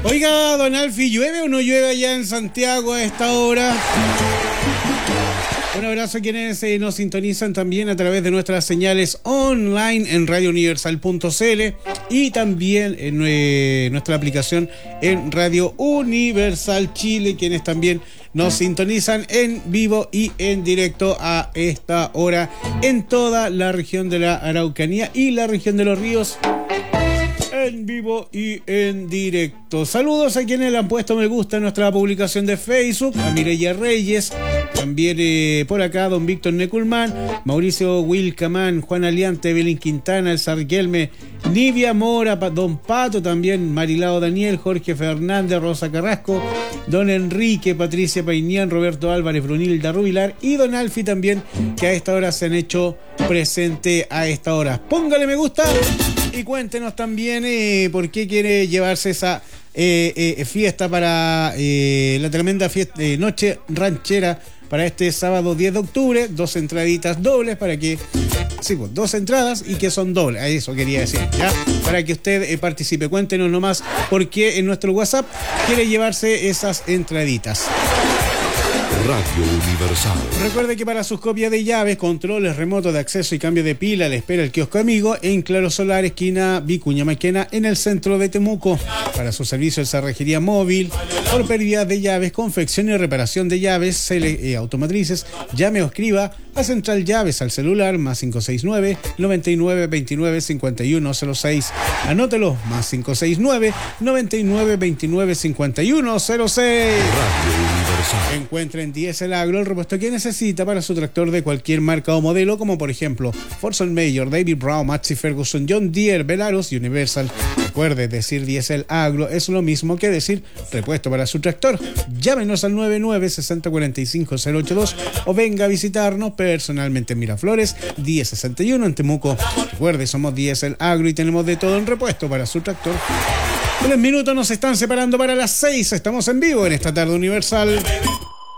Oiga, don Alfi, ¿llueve o no llueve allá en Santiago a esta hora? Un abrazo a quienes nos sintonizan también a través de nuestras señales online en radiouniversal.cl y también en nuestra aplicación en Radio Universal Chile, quienes también nos sintonizan en vivo y en directo a esta hora en toda la región de la Araucanía y la región de los ríos. En vivo y en directo. Saludos a quienes le han puesto me gusta a nuestra publicación de Facebook, a Mireya Reyes, también por acá don Víctor Neculman, Mauricio Wilcamán, Juan Aliante, Belín Quintana, El Sarguelme, Nivia Mora, don Pato, también Marilao Daniel, Jorge Fernández, Rosa Carrasco, don Enrique, Patricia Painián, Roberto Álvarez, Brunilda Rubilar y don Alfi también, que a esta hora se han hecho presente a esta hora. Póngale me gusta y cuéntenos también por qué quiere llevarse esa fiesta para la tremenda fiesta, noche ranchera para este sábado 10 de octubre, 2 entraditas dobles para que... Sí, pues 2 entradas y que son dobles, a eso quería decir, ¿ya? Para que usted participe, cuéntenos nomás por qué en nuestro WhatsApp quiere llevarse esas entraditas. Radio Universal. Recuerde que para sus copias de llaves, controles remotos de acceso y cambio de pila, le espera el kiosco amigo en Claro Solar, esquina Vicuña Maquena, en el centro de Temuco. Para su servicio de cerrajería móvil, por pérdida de llaves, confección y reparación de llaves automatrices, llame o escriba a Central Llaves al celular +569 99 29 51 06. Anótelo, +569 99 29 51 06. Radio Universal. Encuentra en Diesel Agro el repuesto que necesita para su tractor de cualquier marca o modelo, como por ejemplo Forson Mayor, David Brown, Massey Ferguson, John Deere, Belarus y Universal. Recuerde, decir Diesel Agro es lo mismo que decir repuesto para su tractor. Llámenos al 99-6045-082 o venga a visitarnos personalmente en Miraflores, 1061 en Temuco. Recuerde, somos Diesel Agro y tenemos de todo en repuesto para su tractor. 3 minutos nos están separando para las 6. Estamos en vivo en esta tarde universal.